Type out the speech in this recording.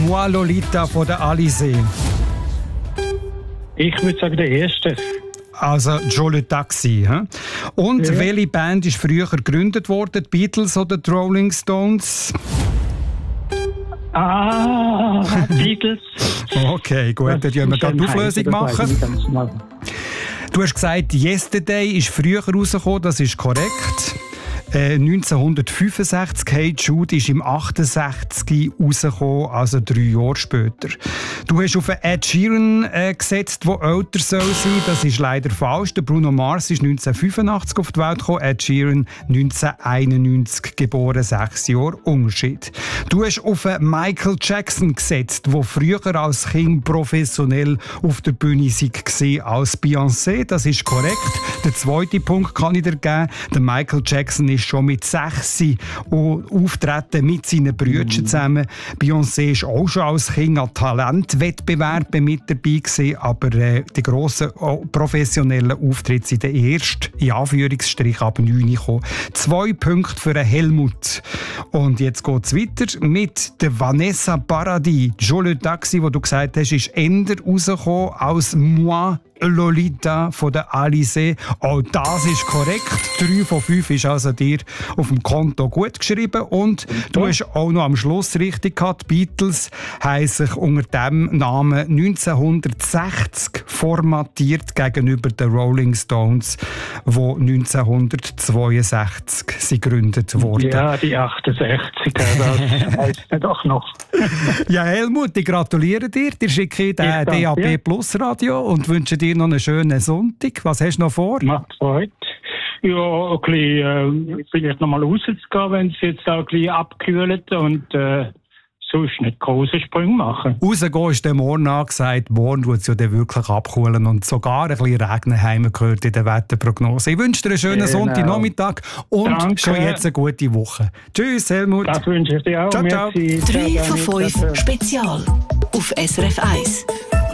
Moi Lolita von der Alizé? Ich würde sagen, der erste. Also Joe Le Taxi. He? Und welche Band ist früher gegründet worden? Die Beatles oder die Rolling Stones? Beatles. Okay, gut, dann werden wir gerade die Auflösung machen. Du hast gesagt, Yesterday ist früher rausgekommen, das ist korrekt. 1965, Hey Jude ist im 68 rausgekommen, also 3 Jahre später. Du hast auf Ed Sheeran gesetzt, der älter soll sein. Das ist leider falsch. Der Bruno Mars ist 1985 auf die Welt gekommen, Ed Sheeran 1991 geboren, 6 Jahre Unterschied. Du hast auf Michael Jackson gesetzt, der früher als Kind professionell auf der Bühne war als Beyoncé. Das ist korrekt. Der zweite Punkt kann ich dir geben. Der Michael Jackson ist schon mit 6 auftreten mit seinen Brüdern zusammen. Beyoncé ist auch schon als Kind an Talentwettbewerben mit dabei gewesen, aber die grossen professionellen Auftritte sind erst in Anführungsstrich ab 9 gekommen. 2 Punkte für Helmut. Und jetzt geht es weiter mit der Vanessa Paradis. Joe Le Taxi, wo du gesagt hast, ist eher rausgekommen als Moi Lolita von der Alizé. Auch das ist korrekt. 3 von 5 ist also dir auf dem Konto gut geschrieben. Und du hast auch noch am Schluss richtig gehabt. Die Beatles haben sich unter diesem Namen 1960 formatiert gegenüber den Rolling Stones, die 1962 sind gegründet wurden. Ja, die 68, das heisst ja doch noch. Ja, Helmut, ich gratuliere dir. Dir schicke ich den DAB Plus Radio und wünsche dir noch einen schönen Sonntag. Was hast du noch vor? Macht Freude. Ja, ein bisschen, vielleicht noch mal rauszugehen, wenn es jetzt auch ein bisschen abkühlt und sonst nicht große Sprünge machen. Rausgehen ist der morgen angesagt. Morgen wird es ja dann wirklich abkühlen und sogar ein bisschen regnen, haben wir gehört in der Wetterprognose. Ich wünsche dir einen schönen Sonntagnachmittag und schon jetzt eine gute Woche. Tschüss, Helmut. Das wünsche ich dir auch. Ciao, ciao. 3 von 5 Spezial auf SRF 1.